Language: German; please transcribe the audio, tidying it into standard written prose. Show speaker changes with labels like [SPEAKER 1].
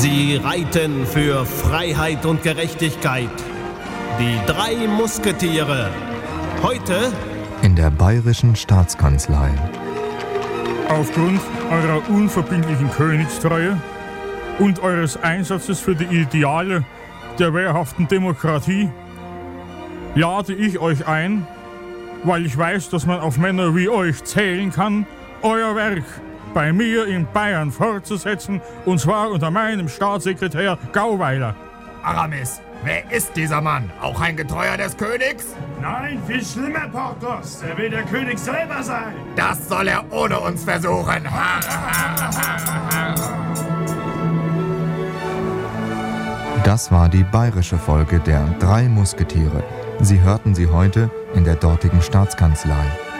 [SPEAKER 1] Sie reiten für Freiheit und Gerechtigkeit. Die 3 Musketiere. Heute
[SPEAKER 2] in der Bayerischen Staatskanzlei.
[SPEAKER 3] Aufgrund eurer unverbindlichen Königstreue und eures Einsatzes für die Ideale der wehrhaften Demokratie lade ich euch ein, weil ich weiß, dass man auf Männer wie euch zählen kann, euer Werk bei mir in Bayern fortzusetzen, und zwar unter meinem Staatssekretär Gauweiler.
[SPEAKER 4] Aramis, wer ist dieser Mann? Auch ein Getreuer des Königs?
[SPEAKER 5] Nein, viel schlimmer, Porthos. Er will der König selber sein.
[SPEAKER 4] Das soll er ohne uns versuchen.
[SPEAKER 2] Das war die bayerische Folge der 3 Musketiere. Sie hörten sie heute in der dortigen Staatskanzlei.